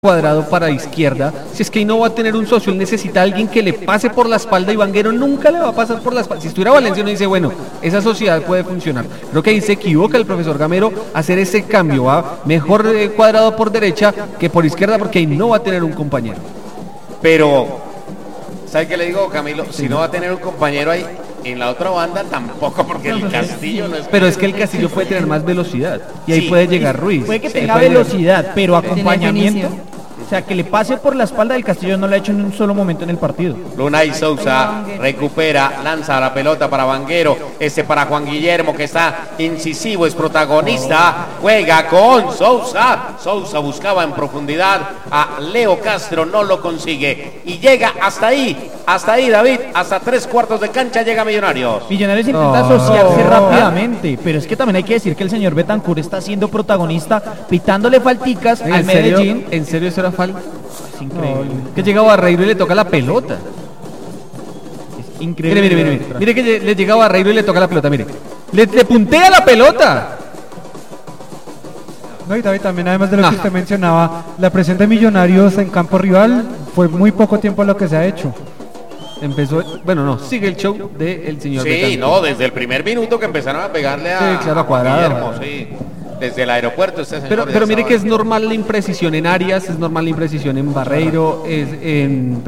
Cuadrado para izquierda, si es que ahí no va a tener un socio, él necesita a alguien que le pase por la espalda y Vanguero nunca le va a pasar por la espalda. Si estuviera Valencia uno dice, bueno, esa sociedad puede funcionar. Creo que ahí se equivoca el profesor Gamero hacer ese cambio, va mejor Cuadrado por derecha que por izquierda porque ahí no va a tener un compañero. Pero, ¿sabe qué le digo, Camilo? Si no va a tener un compañero ahí, en la otra banda tampoco, porque el Castillo no es... Pero es que el Castillo puede tener más velocidad y ahí puede llegar Ruiz. Puede que tenga velocidad, pero acompañamiento... O sea, que le pase por la espalda del Castillo no lo ha hecho en un solo momento en el partido. Lunay Sousa recupera, lanza la pelota para Vanguero, para Juan Guillermo que está incisivo, es protagonista, juega con Sousa. Sousa buscaba en profundidad a Leo Castro, no lo consigue y llega hasta ahí David, hasta 3/4 de cancha llega Millonarios. Millonarios intenta asociarse rápidamente, pero es que también hay que decir que el señor Betancur está siendo protagonista, pitándole falticas al Medellín. ¿En serio eso era falta? Es increíble. Que llega Barreiro y le toca la pelota. Es increíble. Mire que le llega Barreiro y le toca la pelota, mire. Le puntea la pelota. No, y David, también además de lo que usted mencionaba, la presión de Millonarios en campo rival fue muy poco tiempo lo que se ha hecho. Empezó, bueno, no, sigue el show del señor Betancur. Sí, no, desde el primer minuto que empezaron a pegarle a Cuadrado. Guillermo, sí. Desde el aeropuerto pero mire que es normal la imprecisión en Arias, es normal la imprecisión en Barreiro, en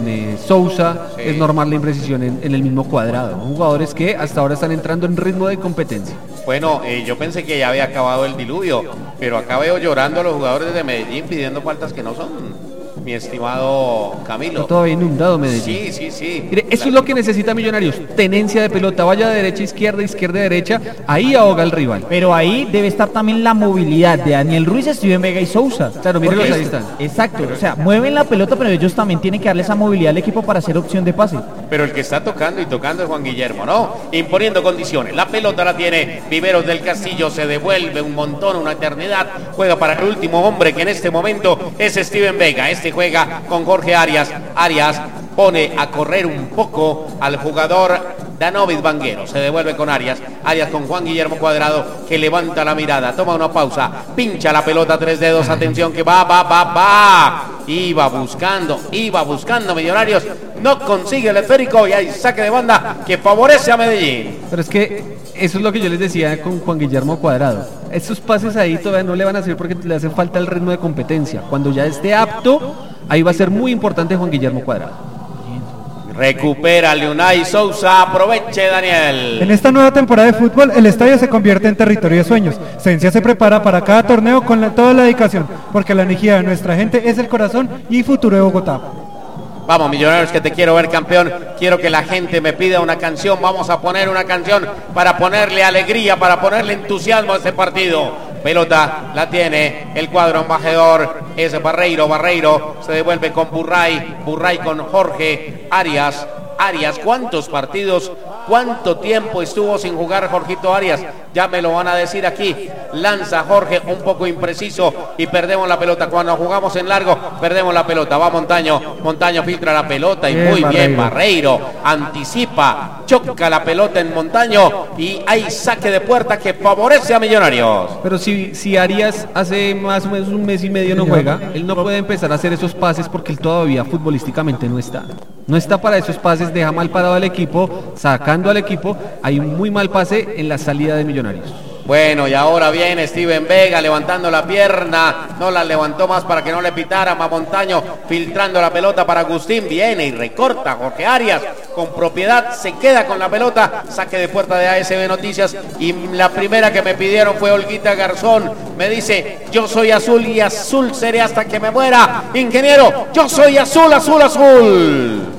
Sousa, sí. Es normal la imprecisión en el mismo Cuadrado. Jugadores que hasta ahora están entrando en ritmo de competencia. Bueno, yo pensé que ya había acabado el diluvio, pero acá veo llorando a los jugadores de Medellín pidiendo faltas que no son, mi estimado Camilo. Está todavía inundado Medellín. Sí. Mire, eso es lo que necesita Millonarios, tenencia de pelota, vaya de derecha a izquierda, izquierda a derecha, ahí ahoga al rival. Pero ahí debe estar también la movilidad de Daniel Ruiz, Steven Vega y Sousa. Claro, mírenlos ahí están. Exacto, o sea, mueven la pelota, pero ellos también tienen que darle esa movilidad al equipo para hacer opción de pase. Pero el que está tocando es Juan Guillermo, ¿no? Imponiendo condiciones. La pelota la tiene Viveros del Castillo, se devuelve un montón, una eternidad. Juega para el último hombre que en este momento es Steven Vega. Juega con Jorge Arias. Arias pone a correr un poco al jugador Danovid Vanguero. Se devuelve con Arias. Arias con Juan Guillermo Cuadrado que levanta la mirada, toma una pausa, pincha la pelota 3 dedos. Atención que va. Iba buscando Millonarios. No consigue el esférico y hay saque de banda que favorece a Medellín. Pero es que eso es lo que yo les decía con Juan Guillermo Cuadrado. Estos pases ahí todavía no le van a servir porque le hace falta el ritmo de competencia. Cuando ya esté apto, ahí va a ser muy importante Juan Guillermo Cuadrado. Recupera Lunay Sousa, aproveche Daniel. En esta nueva temporada de fútbol, el estadio se convierte en territorio de sueños. Sencia se prepara para cada torneo con toda la dedicación, porque la energía de nuestra gente es el corazón y futuro de Bogotá. Vamos, Millonarios, que te quiero ver campeón. Quiero que la gente me pida una canción. Vamos a poner una canción para ponerle alegría, para ponerle entusiasmo a este partido. Pelota la tiene el cuadro embajador, es Barreiro se devuelve con Burray con Jorge Arias. ¿Cuántos partidos, cuánto tiempo estuvo sin jugar Jorgito Arias? Ya me lo van a decir aquí. Lanza Jorge un poco impreciso y perdemos la pelota. Cuando jugamos en largo, perdemos la pelota. Va Montaño filtra la pelota y muy bien Barreiro. Anticipa, choca la pelota en Montaño y hay saque de puerta que favorece a Millonarios. Pero si Arias hace más o menos un mes y medio no juega, él no puede empezar a hacer esos pases porque él todavía futbolísticamente no está. No está para esos pases, deja mal parado al equipo, sacando al equipo. Hay un muy mal pase en la salida de Millonarios. Bueno, y ahora viene Steven Vega levantando la pierna, no la levantó más para que no le pitara. Montaño filtrando la pelota para Agustín, viene y recorta Jorge Arias con propiedad, se queda con la pelota, saque de puerta de ASB Noticias. Y la primera que me pidieron fue Olguita Garzón, me dice: yo soy azul y azul seré hasta que me muera. Ingeniero, yo soy azul.